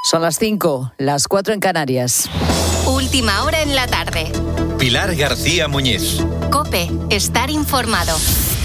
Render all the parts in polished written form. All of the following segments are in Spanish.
Son las 5, las 4 en Canarias. Última hora en la tarde. Pilar García Muñiz. COPE, estar informado.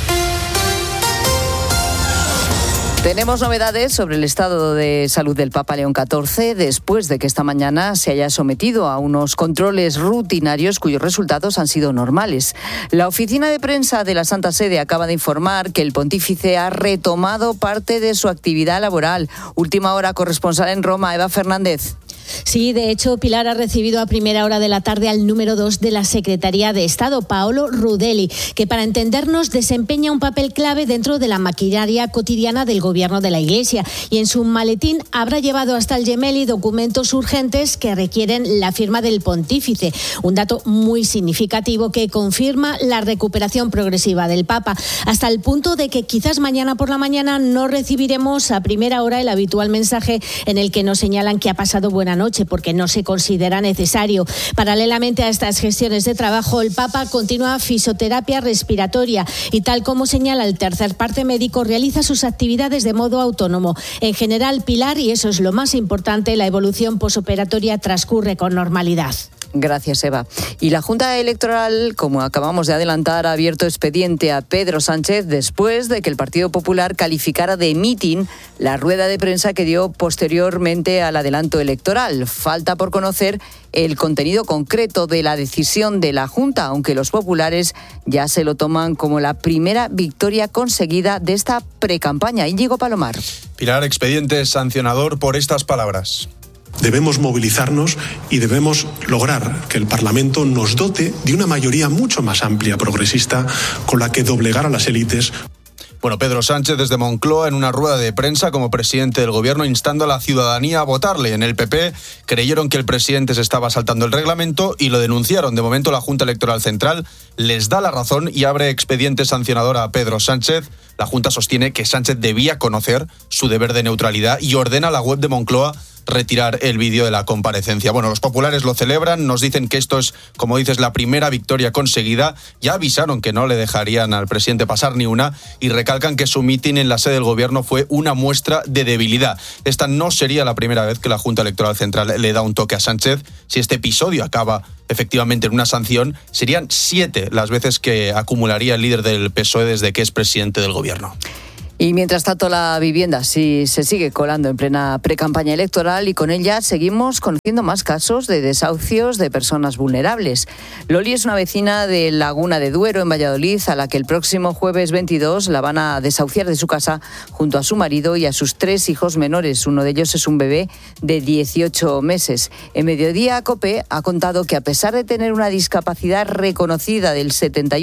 Tenemos novedades sobre el estado de salud del Papa León XIV después de que esta mañana se haya sometido a unos controles rutinarios cuyos resultados han sido normales. La oficina de prensa de la Santa Sede acaba de informar que el pontífice ha retomado parte de su actividad laboral. Última hora, corresponsal en Roma, Eva Fernández. Sí, de hecho, Pilar ha recibido a primera hora de la tarde al número 2 de la Secretaría de Estado, Paolo Rudelli, que para entendernos desempeña un papel clave dentro de la maquinaria cotidiana del gobierno de la Iglesia. Y en su maletín habrá llevado hasta el Gemelli documentos urgentes que requieren la firma del pontífice. Un dato muy significativo que confirma la recuperación progresiva del Papa, hasta el punto de que quizás mañana por la mañana no recibiremos a primera hora el habitual mensaje en el que nos señalan que ha pasado buena noche porque no se considera necesario. Paralelamente a estas gestiones de trabajo, el Papa continúa fisioterapia respiratoria y, tal como señala el tercer parte médico, realiza sus actividades de modo autónomo. En general, Pilar, y eso es lo más importante, la evolución posoperatoria transcurre con normalidad. Gracias, Eva. Y la Junta Electoral, como acabamos de adelantar, ha abierto expediente a Pedro Sánchez después de que el Partido Popular calificara de mitin la rueda de prensa que dio posteriormente al adelanto electoral. Falta por conocer el contenido concreto de la decisión de la Junta, aunque los populares ya se lo toman como la primera victoria conseguida de esta precampaña. Íñigo Palomar. Pilar, expediente sancionador por estas palabras. Debemos movilizarnos y debemos lograr que el Parlamento nos dote de una mayoría mucho más amplia progresista con la que doblegar a las élites. Bueno, Pedro Sánchez desde Moncloa en una rueda de prensa como presidente del gobierno instando a la ciudadanía a votarle. En el PP creyeron que el presidente se estaba saltando el reglamento y lo denunciaron. De momento la Junta Electoral Central les da la razón y abre expediente sancionador a Pedro Sánchez. La Junta sostiene que Sánchez debía conocer su deber de neutralidad y ordena a la web de Moncloa retirar el vídeo de la comparecencia. Bueno, los populares lo celebran, nos dicen que esto es, como dices, la primera victoria conseguida. Ya avisaron que no le dejarían al presidente pasar ni una y recalcan que su mitin en la sede del gobierno fue una muestra de debilidad. Esta no sería la primera vez que la Junta Electoral Central le da un toque a Sánchez. Si este episodio acaba efectivamente en una sanción, serían 7 las veces que acumularía el líder del PSOE desde que es presidente del gobierno. Y mientras tanto la vivienda sí se sigue colando en plena precampaña electoral y con ella seguimos conociendo más casos de desahucios de personas vulnerables. Loli es una vecina de Laguna de Duero, en Valladolid, a la que el próximo jueves 22 la van a desahuciar de su casa junto a su marido y a sus 3 hijos menores. Uno de ellos es un bebé de 18 meses. En Mediodía, COPE ha contado que a pesar de tener una discapacidad reconocida del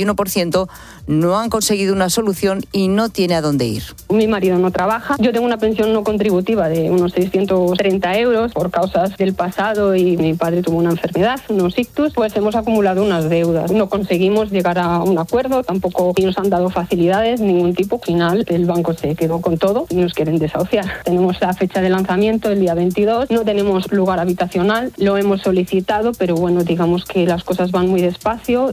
71%, no han conseguido una solución y no tiene a dónde ir. Mi marido no trabaja, yo tengo una pensión no contributiva de unos 630 euros por causas del pasado y mi padre tuvo una enfermedad, unos ictus, pues hemos acumulado unas deudas. No conseguimos llegar a un acuerdo, tampoco nos han dado facilidades, ningún tipo. Al final el banco se quedó con todo y nos quieren desahuciar. Tenemos la fecha de lanzamiento el día 22, no tenemos lugar habitacional, lo hemos solicitado, pero bueno, digamos que las cosas van muy despacio.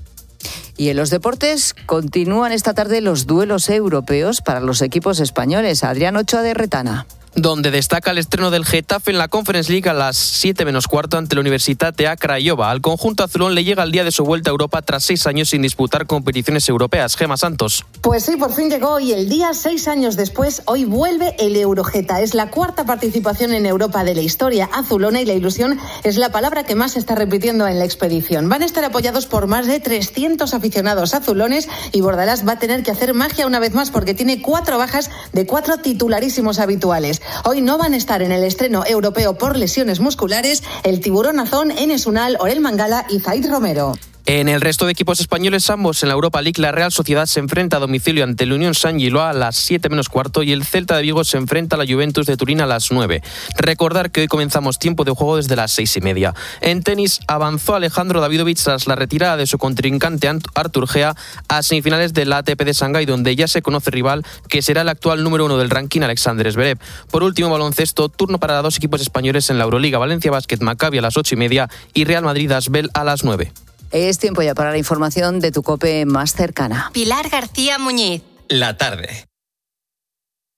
Y en los deportes continúan esta tarde los duelos europeos para los equipos españoles. Adrián Ochoa de Retana. Donde destaca el estreno del Getafe en la Conference League a las 7:15 ante la Universitatea Craiova. Al conjunto azulón le llega el día de su vuelta a Europa tras 6 años sin disputar competiciones europeas. Gemma Santos. Pues sí, por fin llegó y el día 6 años después, hoy vuelve el Eurogeta. Es la 4ª participación en Europa de la historia azulona y la ilusión es la palabra que más se está repitiendo en la expedición. Van a estar apoyados por más de 300 aficionados azulones y Bordalás va a tener que hacer magia una vez más porque tiene 4 bajas de 4 titularísimos habituales. Hoy no van a estar en el estreno europeo por lesiones musculares el tiburón azón, Enes Unal, Orel Mangala y Zaid Romero. En el resto de equipos españoles, ambos en la Europa League, la Real Sociedad se enfrenta a domicilio ante el Unión Saint-Gilloise a las 7:15 y el Celta de Vigo se enfrenta a la Juventus de Turín a las 9. Recordar que hoy comenzamos tiempo de juego desde las 6:30. En tenis, avanzó Alejandro Davidovich tras la retirada de su contrincante Artur Gea a semifinales de la ATP de Shanghái, donde ya se conoce rival, que será el actual número 1 del ranking, Alexander Zverev. Por último, baloncesto, turno para 2 equipos españoles en la Euroliga: Valencia Basket Maccabi a las 8:30 y Real Madrid Asbel a las 9. Es tiempo ya para la información de tu COPE más cercana. Pilar García Muñiz. La tarde.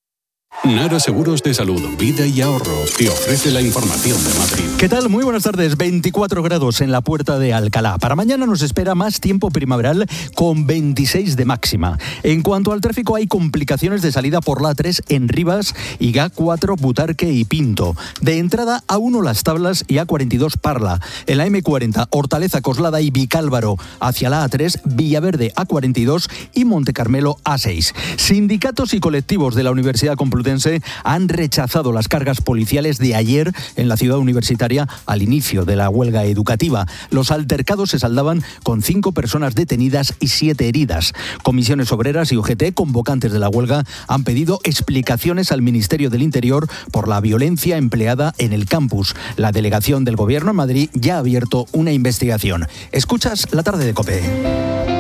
Nara Seguros de Salud, Vida y Ahorro te ofrece la información de Madrid. ¿Qué tal? Muy buenas tardes. 24 grados en la Puerta de Alcalá. Para mañana nos espera más tiempo primaveral con 26 de máxima. En cuanto al tráfico, hay complicaciones de salida por la A3 en Rivas y A4 Butarque y Pinto. De entrada A1 Las Tablas y A42 Parla. En la M40 Hortaleza, Coslada y Vicálvaro. Hacia la A3 Villaverde A42 y Montecarmelo A6. Sindicatos y colectivos de la Universidad Complutense han rechazado las cargas policiales de ayer en la ciudad universitaria al inicio de la huelga educativa. Los altercados se saldaban con 5 personas detenidas y 7 heridas. Comisiones Obreras y UGT, convocantes de la huelga, han pedido explicaciones al Ministerio del Interior por la violencia empleada en el campus. La delegación del Gobierno en Madrid ya ha abierto una investigación. Escuchas La Tarde de COPE.